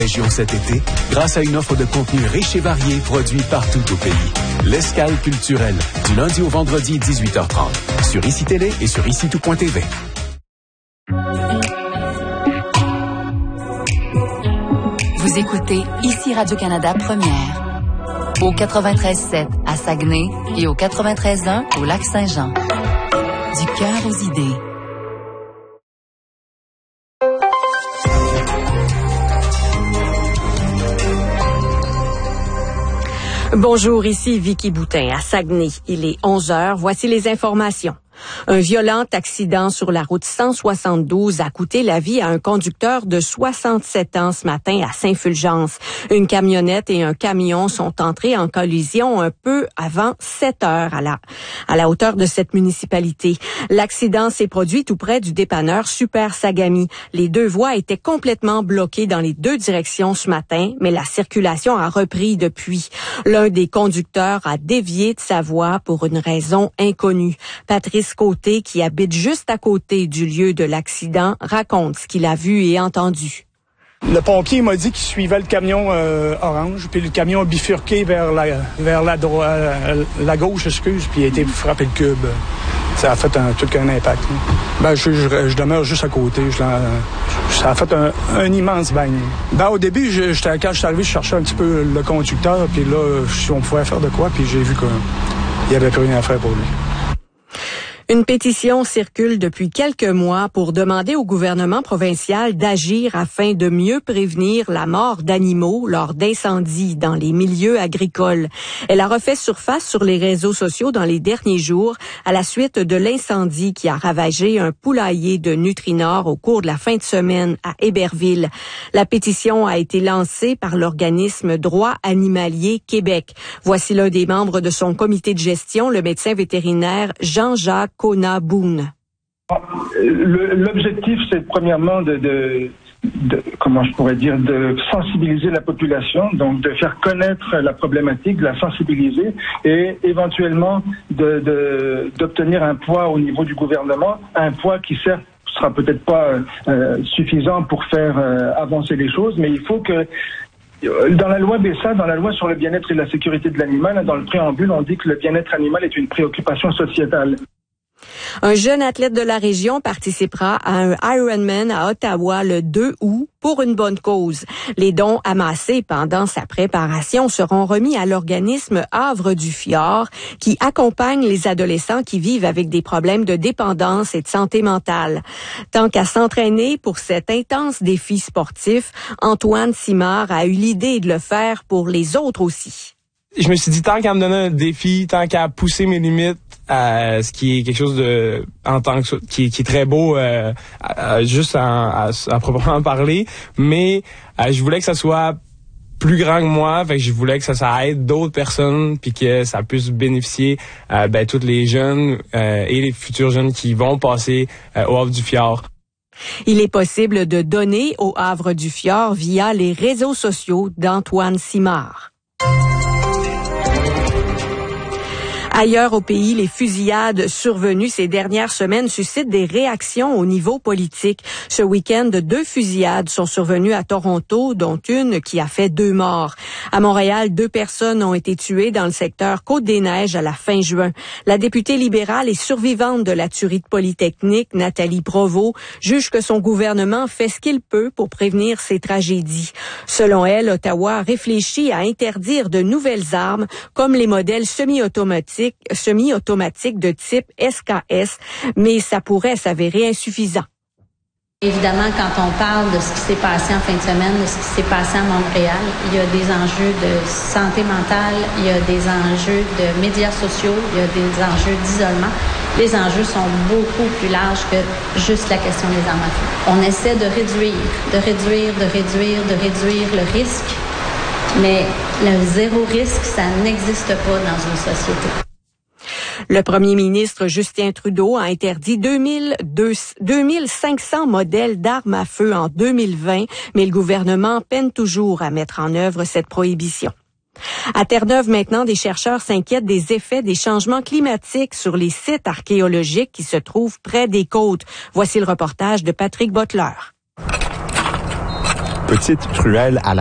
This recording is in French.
Région cet été, grâce à une offre de contenu riche et varié produit partout au pays. L'Escale culturelle, du lundi au vendredi 18h30, sur ICI Télé et sur ICITout.tv. Vous écoutez ICI Radio-Canada Première, au 93.7 à Saguenay et au 93.1 au Lac-Saint-Jean. Du cœur aux idées. Bonjour, ici Vicky Boutin à Saguenay. Il est 11h. Voici les informations. Un violent accident sur la route 172 a coûté la vie à un conducteur de 67 ans ce matin à Saint-Fulgence. Une camionnette et un camion sont entrés en collision un peu avant 7 heures à la hauteur de cette municipalité. L'accident s'est produit tout près du dépanneur Super Sagami. Les deux voies étaient complètement bloquées dans les deux directions ce matin, mais la circulation a repris depuis. L'un des conducteurs a dévié de sa voie pour une raison inconnue. Patrice Côté, qui habite juste à côté du lieu de l'accident, raconte ce qu'il a vu et entendu. Le pompier m'a dit qu'il suivait le camion orange, puis le camion a bifurqué vers la gauche, puis il a été frappé le cube. Ça a fait un impact. Ben, je demeure juste à côté. Ça a fait un immense bang. Ben, au début, quand je suis arrivé, je cherchais un petit peu le conducteur, puis là, si on pouvait faire de quoi, puis j'ai vu qu'il n'y avait plus rien à faire pour lui. Une pétition circule depuis quelques mois pour demander au gouvernement provincial d'agir afin de mieux prévenir la mort d'animaux lors d'incendies dans les milieux agricoles. Elle a refait surface sur les réseaux sociaux dans les derniers jours à la suite de l'incendie qui a ravagé un poulailler de Nutrinor au cours de la fin de semaine à Héberville. La pétition a été lancée par l'organisme Droits animaliers Québec. Voici l'un des membres de son comité de gestion, le médecin vétérinaire Jean-Jacques Boone. L'objectif, c'est premièrement de sensibiliser la population, donc de faire connaître la problématique, de la sensibiliser et éventuellement d'obtenir un poids au niveau du gouvernement, un poids qui certes sera peut-être pas suffisant pour faire avancer les choses, mais il faut que dans la loi BESA, dans la loi sur le bien-être et la sécurité de l'animal, dans le préambule, on dit que le bien-être animal est une préoccupation sociétale. Un jeune athlète de la région participera à un Ironman à Ottawa le 2 août pour une bonne cause. Les dons amassés pendant sa préparation seront remis à l'organisme Havre du Fjord qui accompagne les adolescents qui vivent avec des problèmes de dépendance et de santé mentale. Tant qu'à s'entraîner pour cet intense défi sportif, Antoine Simard a eu l'idée de le faire pour les autres aussi. Je me suis dit, tant qu'à me donner un défi, tant qu'à pousser mes limites, ce qui est quelque chose de en tant que qui est très beau juste à proprement parler, mais je voulais que ça soit plus grand que moi, fait que je voulais que ça aide d'autres personnes puis que ça puisse bénéficier tous les jeunes et les futurs jeunes qui vont passer au Havre du Fjord. Il est possible de donner au Havre du Fjord via les réseaux sociaux d'Antoine Simard. Ailleurs au pays, les fusillades survenues ces dernières semaines suscitent des réactions au niveau politique. Ce week-end, 2 fusillades sont survenues à Toronto, dont une qui a fait 2 morts. À Montréal, 2 personnes ont été tuées dans le secteur Côte-des-Neiges à la fin juin. La députée libérale et survivante de la tuerie de Polytechnique, Nathalie Provost, juge que son gouvernement fait ce qu'il peut pour prévenir ces tragédies. Selon elle, Ottawa réfléchit à interdire de nouvelles armes comme les modèles semi-automatiques de type SKS, mais ça pourrait s'avérer insuffisant. Évidemment, quand on parle de ce qui s'est passé en fin de semaine, de ce qui s'est passé à Montréal, il y a des enjeux de santé mentale, il y a des enjeux de médias sociaux, il y a des enjeux d'isolement. Les enjeux sont beaucoup plus larges que juste la question des armes à feu. On essaie de réduire le risque, mais le zéro risque, ça n'existe pas dans une société. Le premier ministre Justin Trudeau a interdit 2500 modèles d'armes à feu en 2020, mais le gouvernement peine toujours à mettre en œuvre cette prohibition. À Terre-Neuve, maintenant, des chercheurs s'inquiètent des effets des changements climatiques sur les sites archéologiques qui se trouvent près des côtes. Voici le reportage de Patrick Butler. petite ruelle à la